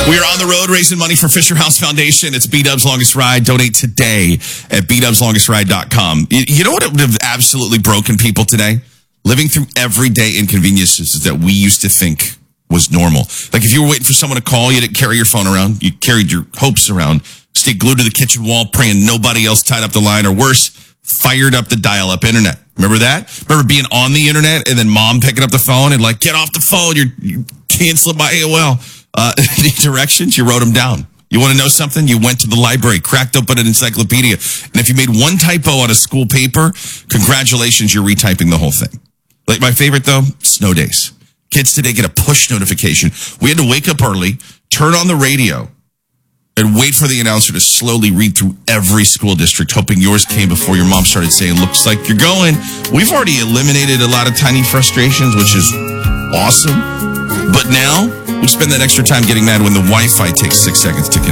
We are on the road raising money for Fisher House Foundation. It's B-Dub's Longest Ride. Donate today at bdubslongestride.com. You know what would have absolutely broken people today? Living through everyday inconveniences that we used to think was normal. Like if you were waiting for someone to call, you didn't carry your phone around. You carried your hopes around. Stayed glued to the kitchen wall, praying nobody else tied up the line, or worse, fired up the dial-up internet. Remember that? Remember being on the internet and then mom picking up the phone and like, get off the phone. You're canceling my AOL. The directions, you wrote them down. You want to know something? You went to the library, cracked open an encyclopedia. And if you made one typo on a school paper, congratulations, you're retyping the whole thing. Like my favorite, though, snow days. Kids today get a push notification. We had to wake up early, turn on the radio, and wait for the announcer to slowly read through every school district, hoping yours came before your mom started saying, looks like you're going. We've already eliminated a lot of tiny frustrations, which is awesome. But now, we spend that extra time getting mad when the Wi-Fi takes 6 seconds to connect.